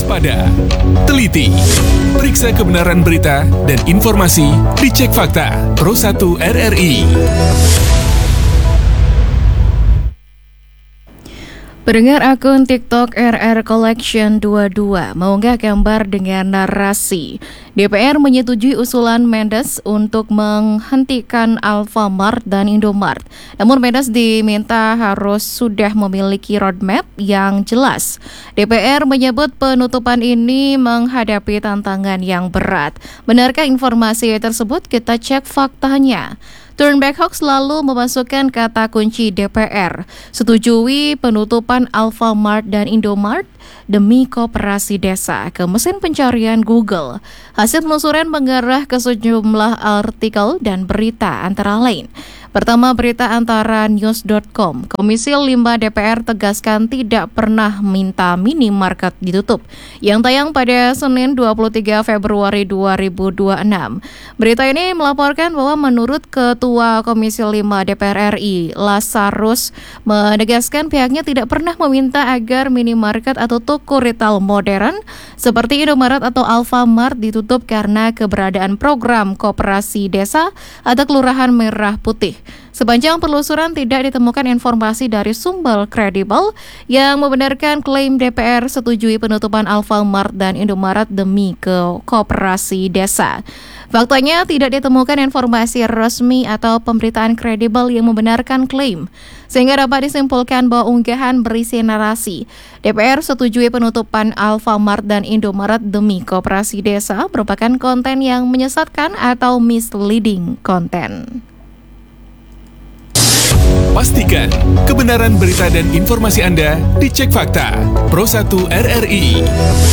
waspada, teliti, periksa kebenaran berita dan informasi, dicek fakta. Pro 1 RRI. Pendengar akun TikTok RR Collection 22 mengunggah gambar dengan narasi DPR menyetujui usulan Mendes untuk menghentikan Alfamart dan Indomart. Namun Mendes diminta harus sudah memiliki roadmap yang jelas. DPR menyebut penutupan ini menghadapi tantangan yang berat. Benarkah informasi tersebut? Kita cek faktanya. Turnback Hoax lalu memasukkan kata kunci DPR, setujui penutupan Alfamart dan Indomart demi koperasi desa ke mesin pencarian Google. Hasil penelusuran mengarah ke sejumlah artikel dan berita antara lain. Pertama, berita antara news.com. Komisi 5 DPR tegaskan tidak pernah minta minimarket ditutup. Yang tayang pada Senin 23 Februari 2026. Berita ini melaporkan bahwa menurut Ketua Komisi 5 DPR RI, Lasarus, menegaskan pihaknya tidak pernah meminta agar minimarket atau toko retail modern seperti Indomaret atau Alfamart ditutup karena keberadaan program koperasi desa atau Kelurahan Merah Putih. Sepanjang penelusuran tidak ditemukan informasi dari sumber kredibel yang membenarkan klaim DPR setujui penutupan Alfamart dan Indomaret demi koperasi desa. Faktanya tidak ditemukan informasi resmi atau pemberitaan kredibel yang membenarkan klaim, sehingga dapat disimpulkan bahwa unggahan berisi narasi DPR setujui penutupan Alfamart dan Indomaret demi koperasi desa merupakan konten yang menyesatkan atau misleading konten. Pastikan kebenaran berita dan informasi Anda dicek fakta. Pro 1 RRI.